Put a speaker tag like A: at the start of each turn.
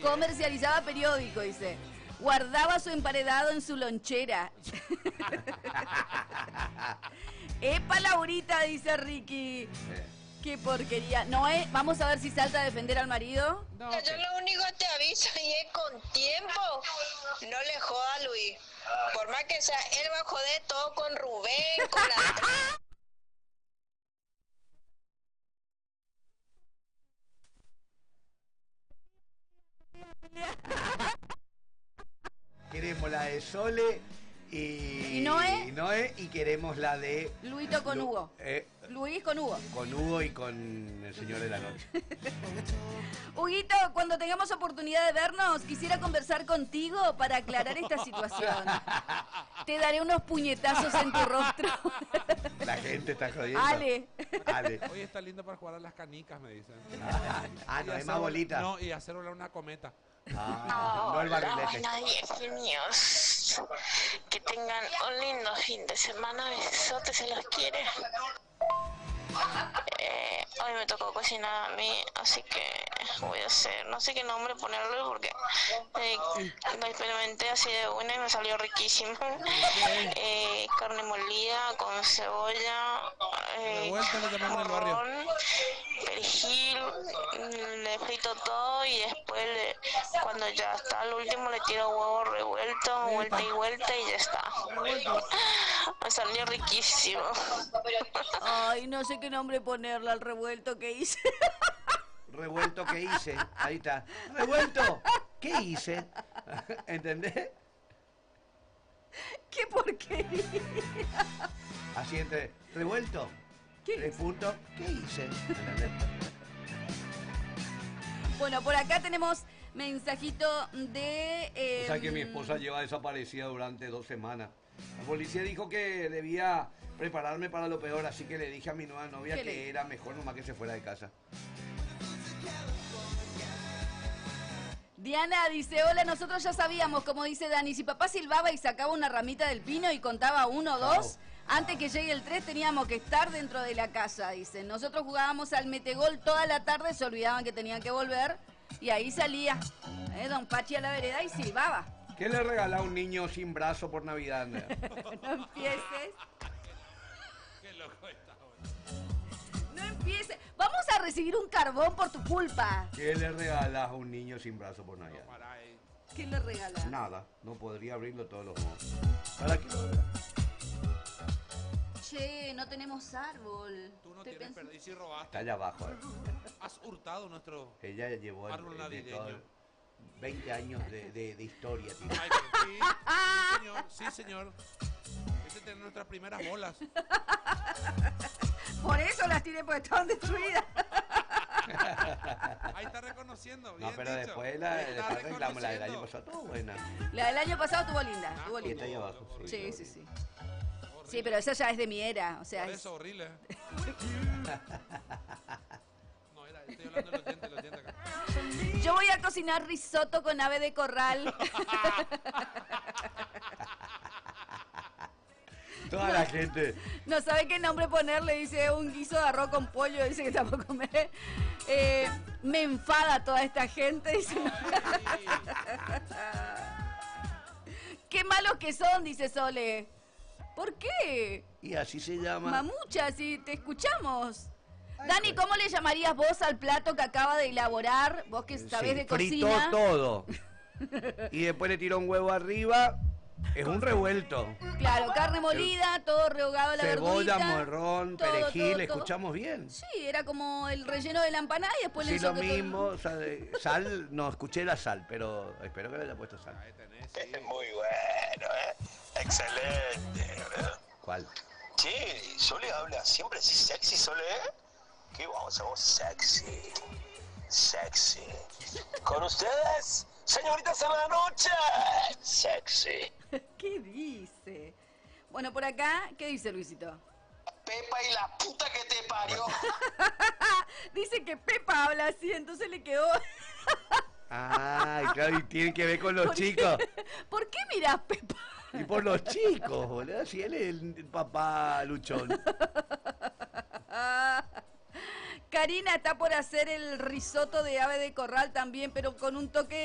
A: Comercializaba periódico, dice. Guardaba su emparedado en su lonchera. Epa, Laurita, dice Ricky. Qué porquería. Noé, vamos a ver si salta a defender al marido.
B: No, yo lo único que te aviso y es con tiempo. No le joda a Luis. Por más que sea, él va a joder todo con Rubén, con la...
C: Queremos la de Sole y
A: Noé
C: y queremos la de
A: Luito con Hugo. Luis con Hugo.
C: Con Hugo y con el Señor de la Noche.
A: Huguito, cuando tengamos oportunidad de vernos, quisiera conversar contigo para aclarar esta situación. Te daré unos puñetazos en tu rostro.
C: La gente está jodiendo.
A: Ale.
D: Hoy está lindo para jugar a las canicas, me dicen.
C: No, es más bolita.
D: No, y hacer volar una cometa.
C: No el barrilete.
B: Genios. Que tengan un lindo fin de semana. Besotes, se los quiere. Hoy me tocó cocinar a mí, así que voy a hacer, no sé qué nombre ponerle porque lo experimenté así de buena y me salió riquísimo. Carne molida con cebolla, morrón, perejil, le frito todo y después cuando ya está al último le tiro huevo revuelto, vuelta y vuelta y ya está. Me salió riquísimo.
A: Ay, no sé qué nombre ponerle al revuelto que hice.
C: Revuelto que hice, ahí está. Revuelto, ¿qué hice? ¿Entendés?
A: ¿Qué porquería?
C: Así entre revuelto,
A: ¿Qué
C: puntos, ¿qué hice? ¿Entendés?
A: Bueno, por acá tenemos mensajito de...
C: O sea que mi esposa lleva desaparecida durante 2 semanas. La policía dijo que debía prepararme para lo peor, así que le dije a mi nueva novia que era mejor nomás que se fuera de casa.
A: Diana dice, hola, nosotros ya sabíamos, como dice Dani, si papá silbaba y sacaba una ramita del pino y contaba 1 o 2, antes que llegue el 3 teníamos que estar dentro de la casa, dice. Nosotros jugábamos al metegol toda la tarde, se olvidaban que tenían que volver y ahí salía don Pachi a la vereda y silbaba.
C: ¿Qué le regala a un niño sin brazo por Navidad?
A: No empieces.
D: Qué loco está.
A: No empieces. Vamos a recibir un carbón por tu culpa.
C: ¿Qué le regalas a un niño sin brazo por Navidad?
A: ¿Qué le regalas?
C: Nada, no podría abrirlo todos los modos. ¿Para qué?
A: Che, no tenemos árbol.
D: Tú no tienes perder y si robaste.
C: Está allá abajo.
D: Has hurtado nuestro
C: Ella llevó
D: árbol navideño.
C: 20 años de historia. Tío.
D: Ay, sí, señor. Ese tiene nuestras primeras bolas.
A: Por eso las tiré porque estaban destruidas.
D: Ahí está reconociendo.
C: No,
D: bien
C: pero
D: dicho.
C: después la arreglamos, la del año pasado, todo buena.
A: La del año pasado estuvo linda, estuvo
C: Y
A: linda.
C: está ahí abajo.
A: Sí. Sí, pero esa ya es de mi era, o sea...
D: Por eso, horrible. No, estoy hablando de los dientes acá.
A: Yo voy a cocinar risotto con ave de corral.
C: Toda la gente.
A: No sabe qué nombre ponerle, dice un guiso de arroz con pollo, dice que tampoco comer. Me enfada toda esta gente, dice. Qué malos que son, dice Sole. ¿Por qué?
C: Y así se llama.
A: Mamucha, si te escuchamos. Dani, ¿cómo le llamarías vos al plato que acaba de elaborar? Vos que sabés de
C: fritó
A: cocina.
C: todo. Y después le tiró un huevo arriba. Es un revuelto.
A: Claro, carne molida, todo rehogado a la
C: Cebolla,
A: verdurita.
C: morrón,
A: todo,
C: perejil,
A: todo.
C: ¿escuchamos bien?
A: Sí, era como el relleno de la empanada y después le
C: Sí, lo
A: hizo que todo-
C: mismo. Sal, no escuché la sal, pero espero que le haya puesto sal.
E: Es muy bueno, excelente.
C: ¿Cuál?
E: Che, Sole habla siempre así sexy, Sole. ¿Qué vamos a vos sexy? Sexy. Con ustedes, señoritas en la noche. Sexy.
A: ¿Qué dice? Bueno, por acá, ¿qué dice Luisito?
E: Pepa y la puta que te parió.
A: Dice que Pepa habla así, entonces le quedó...
C: Ay, claro, y tiene que ver con los chicos.
A: ¿Por qué mirás Pepa?
C: Y por los chicos, boludo. Si él es el papá luchón.
A: Karina está por hacer el risotto de ave de corral también, pero con un toque